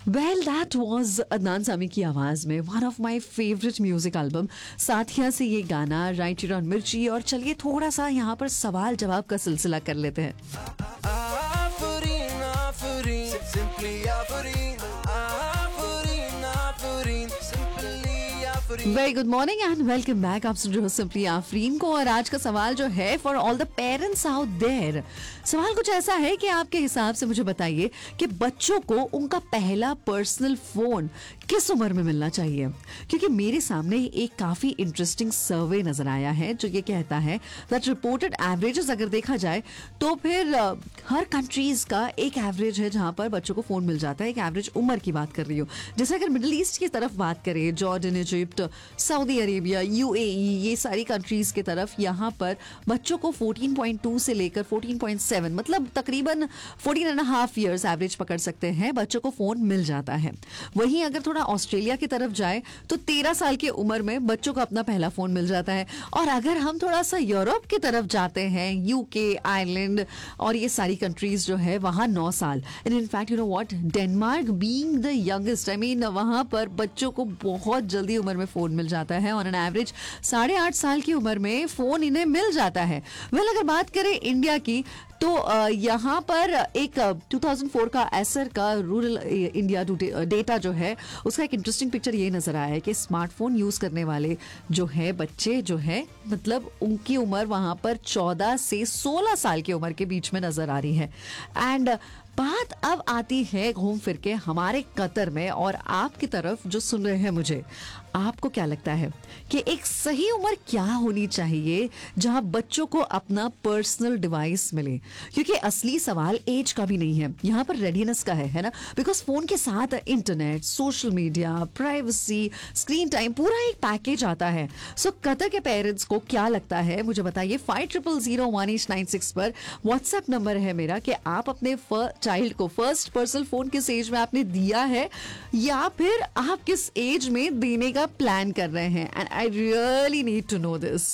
Well that was Adnan Sami की आवाज में one of my favourite music album साथिया से ये गाना राइट हियर ऑन मिर्ची। और चलिए थोड़ा सा यहाँ पर सवाल जवाब का सिलसिला कर लेते हैं। Very good morning and welcome back. आप सुन रहे हो सिंपली आफरीन को। और आज का सवाल जो है for all the parents out there, सवाल कुछ ऐसा है कि आपके हिसाब से मुझे बताइए कि बच्चों को उनका पहला पर्सनल फोन किस उम्र में मिलना चाहिए। क्योंकि मेरे सामने एक काफी इंटरेस्टिंग सर्वे नजर आया है जो ये कहता है दैट रिपोर्टेड एवरेजेस अगर देखा जाए तो फिर हर कंट्रीज का एक एवरेज है जहां पर बच्चों को फोन मिल जाता है। एक एवरेज उम्र की बात कर रही हूँ। जैसे अगर मिडिल ईस्ट की तरफ बात करें, Jordan, Egypt, Saudi Arabia, UAE, ये सारी कंट्रीज की तरफ यहाँ पर बच्चों को 14.2 से लेकर 14.7 मतलब तकरीबन 14.5 ईयर्स एवरेज पकड़ सकते हैं बच्चों को फोन मिल जाता है। वहीं अगर थोड़ा ऑस्ट्रेलिया की तरफ जाए तो 13 साल की उम्र में बच्चों को अपना पहला फोन मिल जाता है। और अगर हम थोड़ा सा यूरोप की तरफ जाते हैं, यूके, आयरलैंड और ये सारी कंट्रीज जो है वहां 9 साल। And in fact you know what, Denmark being the youngest, I mean वहां पर बच्चों को बहुत जल्दी उम्र में फोन मिल जाता है। ऑन एन एवरेज 8.5 साल की उम्र में फोन इन्हें मिल जाता है। वेल अगर बात करें इंडिया की तो यहाँ पर एक 2004 का एसर का रूरल इंडिया डेटा जो है उसका एक इंटरेस्टिंग पिक्चर ये नजर आया है कि स्मार्टफोन यूज करने वाले जो है बच्चे जो है मतलब उनकी उम्र वहां पर 14 से 16 साल की उम्र के बीच में नजर आ रही है। एंड बात अब आती है घूम फिर के हमारे कतर में और आपकी तरफ जो सुन रहे हैं मुझे, आपको क्या लगता है कि एक सही उम्र क्या होनी चाहिए जहां बच्चों को अपना पर्सनल डिवाइस मिले। क्योंकि असली सवाल एज का भी नहीं है, यहाँ पर रेडीनेस का है ना। बिकॉज फोन के साथ internet, social media, privacy, screen time, पूरा एक पैकेज आता है। सो कतर के पेरेंट्स को क्या लगता है मुझे बताइए। 50001896 पर व्हाट्सएप नंबर है मेरा कि आप अपने चाइल्ड को फर्स्ट पर्सनल फोन किस एज में आपने दिया है या फिर आप किस एज में देने का प्लान कर रहे हैं। And I really need to know this.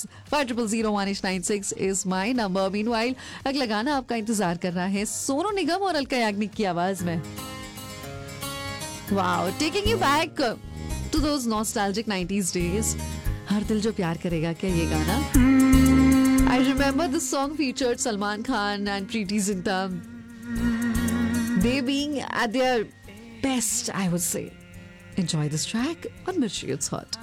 50001896 is my number. Meanwhile अगला गाना आपका इंतजार कर रहा है सोनू निगम और अलका याग्निक की आवाज में। Wow, taking you back to those nostalgic 90s days. हर दिल जो प्यार करेगा क्या ये गाना। I remember this song featured Salman Khan and Preity Zinta, they being at their best, I would say. Enjoy this track on Mirchi It's Hot.